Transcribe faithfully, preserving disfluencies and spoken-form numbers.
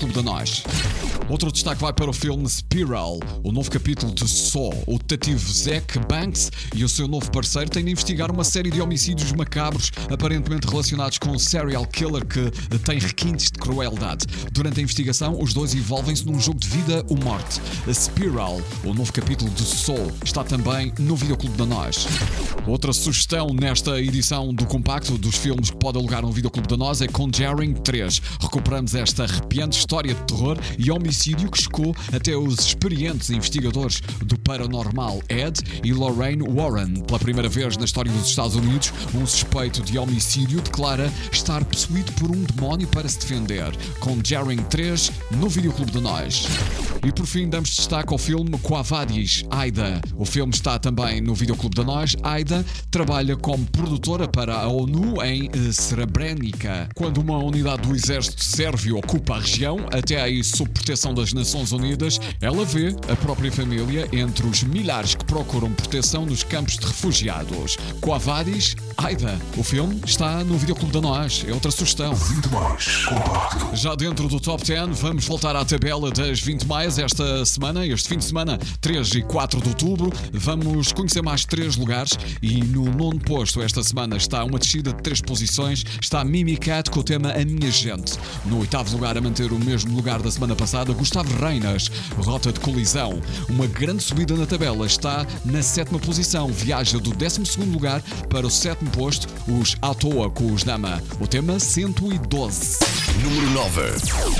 Videoclube da Nós. Outro destaque vai para o filme Spiral, o novo capítulo de Saw. O detetive Zack Banks e o seu novo parceiro têm de investigar uma série de homicídios macabros aparentemente relacionados com um serial killer que tem requintes de crueldade. Durante a investigação, os dois envolvem-se num jogo de vida ou morte. Spiral, o novo capítulo de Saw, está também no Videoclube da Nós. Outra sugestão nesta edição do compacto dos filmes que pode alugar no Videoclube da Nós é Conjuring três. Recuperamos esta arrepiante história de terror e homicídio que chocou até os experientes investigadores do paranormal Ed e Lorraine Warren. Pela primeira vez na história dos Estados Unidos, um suspeito de homicídio declara estar possuído por um demónio para se defender. Conjuring três no Videoclube da Nós. E por fim damos destaque ao filme Quo Vadis, Aida. O filme está também no Videoclube da Nós. Aida trabalha como produtora para a ONU em Srebrenica. Quando uma unidade do exército sérvio ocupa a região, até aí sob proteção das Nações Unidas, ela vê a própria família entre os milhares que procuram proteção nos campos de refugiados. Quo Vadis, Aida. O filme está no Videoclube da Nós. É outra sugestão. vinte mais compacto. Já dentro do Top dez, vamos voltar à tabela das vinte mais esta semana, este fim de semana, três e quatro de outubro. Vamos conhecer mais três lugares e no nono posto esta semana está uma descida de três posições, está Mimicat com o tema A Minha Gente. No oitavo lugar, a manter o mesmo lugar da semana passada, Gustavo Reinas, Rota de Colisão. Uma grande subida na tabela, está na sétima posição, viaja do décimo segundo lugar para o sétimo posto, os À Toa com os Dama. O tema cento e doze. Número nove.